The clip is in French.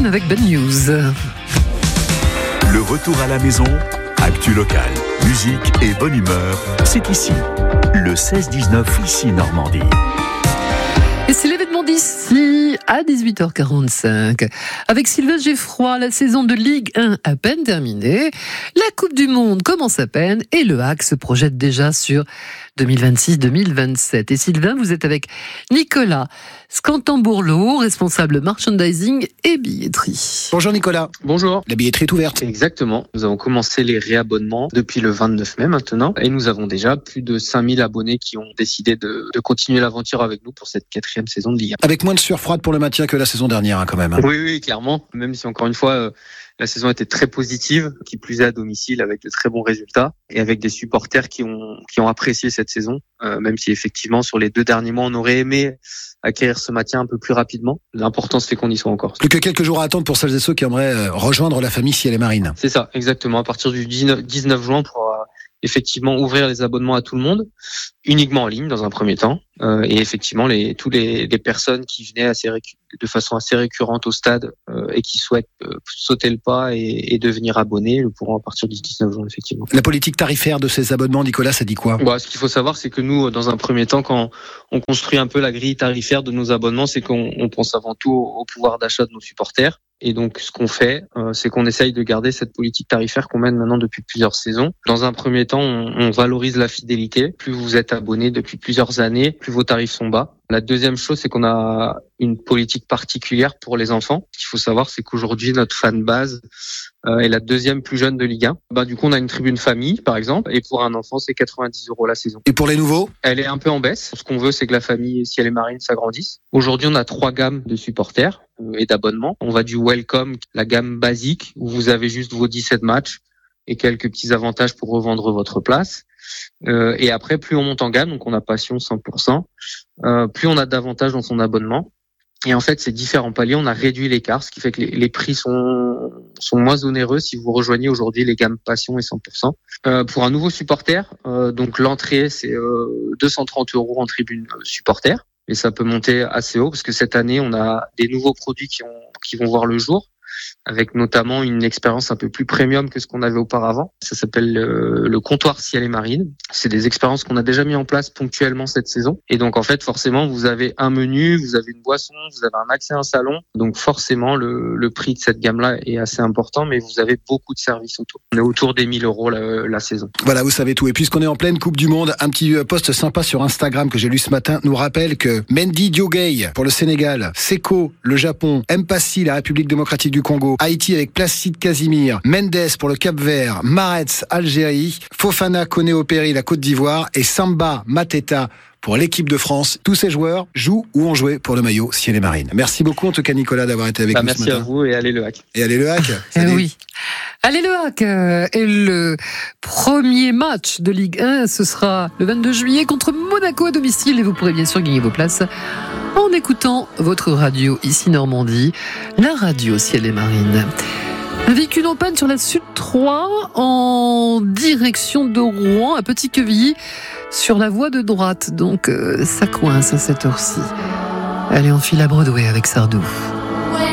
Marine avec Bad News. Le retour à la maison, actu locale, musique et bonne humeur, c'est ici. Le 16-19 ici Normandie. Et c'est l'événement d'ici à 18h45. Avec Sylvain Geffroy, la saison de Ligue 1 à peine terminée. La Coupe du Monde commence à peine et le HAC se projette déjà sur 2026-2027. Et Sylvain, vous êtes avec Nicolas Scantambourleau, responsable merchandising et billetterie. Bonjour Nicolas. Bonjour. La billetterie est ouverte. Exactement. Nous avons commencé les réabonnements depuis le 29 mai maintenant. Et nous avons déjà plus de 5000 abonnés qui ont décidé de continuer l'aventure avec nous pour cette 4e saison de Ligue 1. Avec moins de sueur froide pour le maintien que la saison dernière quand même. Oui, clairement. Même si encore une fois, la saison était très positive, qui plus est à domicile avec de très bons résultats et avec des supporters qui ont apprécié cette saison, même si effectivement sur les 2 derniers mois on aurait aimé acquérir ce maintien un peu plus rapidement. L'important c'est qu'on y soit encore. Plus que quelques jours à attendre pour celles et ceux qui aimeraient rejoindre la famille Ciel et Marine. C'est ça, exactement. À partir du 19 juin, on pourra effectivement ouvrir les abonnements à tout le monde, uniquement en ligne dans un premier temps. Et effectivement, tous les personnes qui venaient de façon assez récurrente au stade et qui souhaitent sauter le pas et devenir abonnés le pourront à partir du 19 juin, effectivement. La politique tarifaire de ces abonnements, Nicolas, ça dit quoi ? Ce qu'il faut savoir, c'est que nous, dans un premier temps, quand on construit un peu la grille tarifaire de nos abonnements, c'est qu'on pense avant tout au pouvoir d'achat de nos supporters. Et donc, ce qu'on fait, c'est qu'on essaye de garder cette politique tarifaire qu'on mène maintenant depuis plusieurs saisons. Dans un premier temps, on valorise la fidélité. Plus vous êtes abonné depuis plusieurs années, plus vos tarifs sont bas. La deuxième chose, c'est qu'on a une politique particulière pour les enfants. Ce qu'il faut savoir, c'est qu'aujourd'hui, notre fan base est la 2e plus jeune de Ligue 1. Du coup, on a une tribune famille, par exemple, et pour un enfant, c'est 90 € la saison. Et pour les nouveaux ? Elle est un peu en baisse. Ce qu'on veut, c'est que la famille Ciel et Marine s'agrandisse. Aujourd'hui, on a 3 gammes de supporters et d'abonnements. On va du Welcome, la gamme basique, où vous avez juste vos 17 matchs et quelques petits avantages pour revendre votre place. Et après, plus on monte en gamme, donc on a Passion 100%, plus on a d'avantages dans son abonnement. Et en fait, ces différents paliers, on a réduit l'écart, ce qui fait que les prix sont moins onéreux si vous rejoignez aujourd'hui les gammes Passion et 100%. Pour un nouveau supporter, donc l'entrée, c'est 230 € en tribune supporter. Et ça peut monter assez haut parce que cette année, on a des nouveaux produits qui vont voir le jour, avec notamment une expérience un peu plus premium que ce qu'on avait auparavant. Ça s'appelle le comptoir Ciel et Marine. C'est des expériences qu'on a déjà mis en place ponctuellement cette saison. Et donc, en fait, forcément, vous avez un menu, vous avez une boisson, vous avez un accès à un salon. Donc, forcément, le prix de cette gamme-là est assez important, mais vous avez beaucoup de services autour. On est autour des 1000 € la saison. Voilà, vous savez tout. Et puisqu'on est en pleine Coupe du Monde, un petit post sympa sur Instagram que j'ai lu ce matin nous rappelle que Mendy Diogueye pour le Sénégal, Seko, le Japon, Mpassi, la République démocratique du Congo, Haïti avec Placide Casimir, Mendes pour le Cap-Vert, Maretz, Algérie, Fofana, Koné Opéry, la Côte d'Ivoire et Samba Mateta pour l'équipe de France. Tous ces joueurs jouent ou ont joué pour le maillot Ciel et Marine. Merci beaucoup en tout cas Nicolas d'avoir été avec nous ce matin. Merci à vous et allez le HAC. Et allez le HAC. Oui. Allez le HAC. Et le premier match de Ligue 1, ce sera le 22 juillet contre Monaco à domicile et vous pourrez bien sûr gagner vos places en écoutant votre radio ici Normandie, la radio Ciel et Marine. Un véhicule en panne sur la Sud 3 en direction de Rouen, à Petit-Quevilly, sur la voie de droite. Donc ça coince à cette heure-ci. Allez, on file à Broadway avec Sardou.